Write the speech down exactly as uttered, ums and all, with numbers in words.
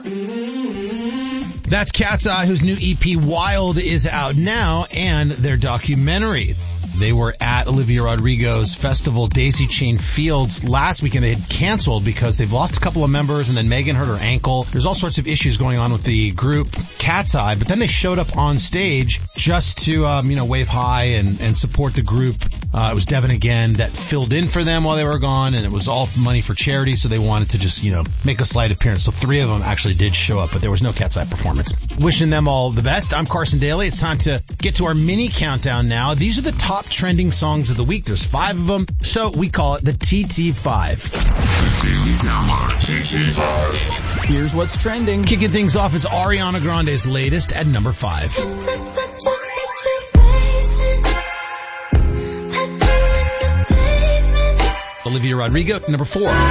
That's Cat's Eye, whose new E P Wild is out now, and their documentary. They were at Olivia Rodrigo's festival, Daisy Chain Fields, last weekend. They had canceled because they've lost a couple of members, and then Megan hurt her ankle. There's all sorts of issues going on with the group Cat's Eye, but then they showed up on stage just to, um, you know, wave hi and, and support the group. Uh, it was Devin again that filled in for them while they were gone, and it was all money for charity, so they wanted to just, you know, make a slight appearance. So three of them actually did show up, but there was no Cat's Eye performance. Wishing them all the best. I'm Carson Daly. It's time to get to our mini countdown now. These are the top trending songs of the week. There's five of them, so we call it the T T five. Daily Download T T five. Here's what's trending. Kicking things off is Ariana Grande's latest at number five. Olivia Rodrigo, number four.